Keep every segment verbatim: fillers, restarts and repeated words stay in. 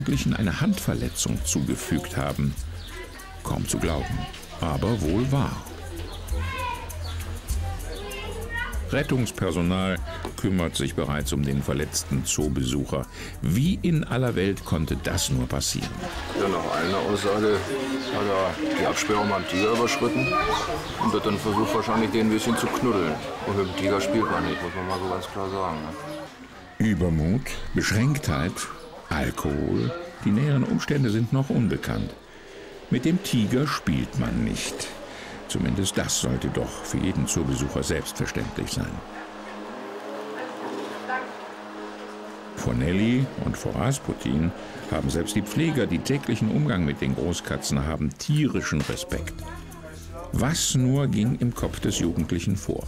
Jugendlichen eine Handverletzung zugefügt haben. Kaum zu glauben, aber wohl wahr. Rettungspersonal kümmert sich bereits um den verletzten Zoobesucher. Wie in aller Welt konnte das nur passieren? Ja, nach einer Aussage hat er die Absperrung am Tiger überschritten und hat dann versucht, wahrscheinlich den ein bisschen zu knuddeln. Und mit dem Tiger spielt man nicht, muss man mal so ganz klar sagen. Ne? Übermut, Beschränktheit, Alkohol, die näheren Umstände sind noch unbekannt. Mit dem Tiger spielt man nicht. Zumindest das sollte doch für jeden Zoobesucher selbstverständlich sein. Vor Nelly und vor Rasputin haben selbst die Pfleger, die täglichen Umgang mit den Großkatzen haben, tierischen Respekt. Was nur ging im Kopf des Jugendlichen vor?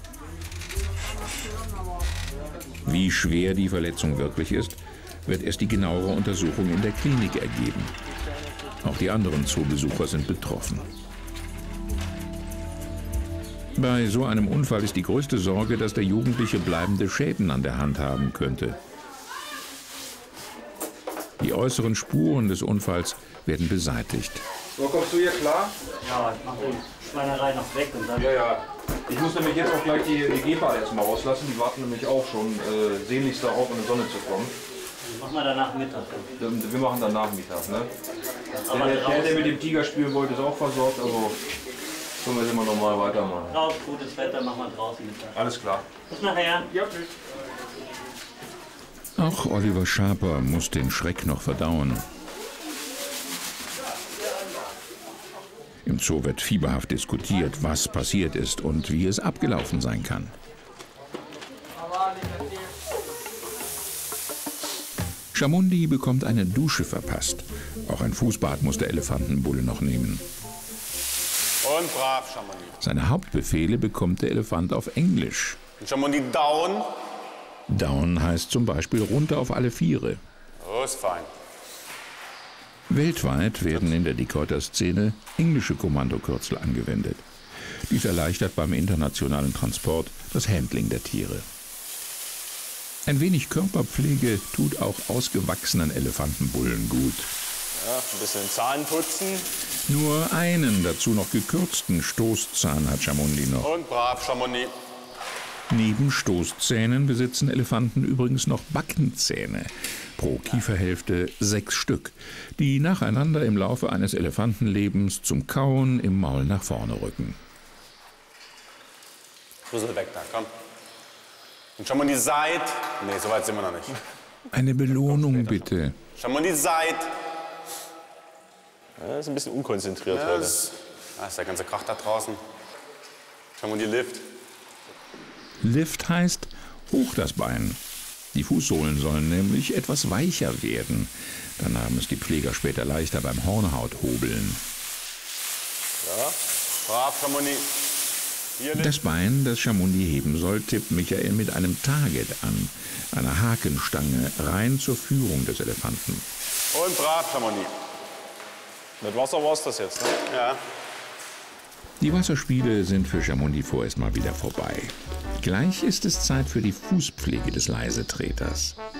Wie schwer die Verletzung wirklich ist, wird erst die genauere Untersuchung in der Klinik ergeben. Auch die anderen Zoobesucher sind betroffen. Bei so einem Unfall ist die größte Sorge, dass der Jugendliche bleibende Schäden an der Hand haben könnte. Die äußeren Spuren des Unfalls werden beseitigt. So, kommst du hier klar? Ja, ich mach die Schweinerei noch weg und dann... Ja, ja. Ich muss nämlich jetzt auch gleich die, die Gepard erstmal rauslassen. Die warten nämlich auch schon äh, sehnlichst darauf, in die Sonne zu kommen. Machen wir danach Mittag. Wir machen danach Mittag, ne? Aber Der, der, draußen, der mit dem Tiger spielen wollte, ist auch versorgt. Also können wir immer normal weitermachen. draußen gutes Wetter, machen wir draußen Mittag. Alles klar. Bis nachher. Ja, tschüss. Auch Oliver Schaper muss den Schreck noch verdauen. Im Zoo wird fieberhaft diskutiert, was passiert ist und wie es abgelaufen sein kann. Chamundi bekommt eine Dusche verpasst. Auch ein Fußbad muss der Elefantenbulle noch nehmen. Und brav, Chamundi. Seine Hauptbefehle bekommt der Elefant auf Englisch. Chamundi down. Down heißt zum Beispiel runter auf alle Viere. Oh, ist fein. Weltweit werden in der Decoder-Szene englische Kommandokürzel angewendet. Dies erleichtert beim internationalen Transport das Handling der Tiere. Ein wenig Körperpflege tut auch ausgewachsenen Elefantenbullen gut. Ja, ein bisschen Zahn putzen. Nur einen, dazu noch gekürzten Stoßzahn hat Chamundi noch. Und brav, Chamundi. Neben Stoßzähnen besitzen Elefanten übrigens noch Backenzähne. Pro Kieferhälfte sechs Stück, die nacheinander im Laufe eines Elefantenlebens zum Kauen im Maul nach vorne rücken. Rüssel weg da, komm. Und Chamundi Seid. Nee, so weit sind wir noch nicht. Eine Belohnung bitte. Chamundi Seid. Ja, ist ein bisschen unkonzentriert Ja, heute. das- Da ist der ganze Krach da draußen. Chamundi Lift. Lift heißt hoch das Bein. Die Fußsohlen sollen nämlich etwas weicher werden. Dann haben es die Pfleger später leichter beim Hornhauthobeln. Ja, brav, Chamundi. Hier Lift. Das Bein, das Chamundi heben soll, tippt Michael mit einem Target an, einer Hakenstange, rein zur Führung des Elefanten. Und brav, Chamundi. Mit Wasser war's das jetzt, ne? Ja. Die Wasserspiele sind für Chamundi vorerst mal wieder vorbei. Gleich ist es Zeit für die Fußpflege des Leisetreters.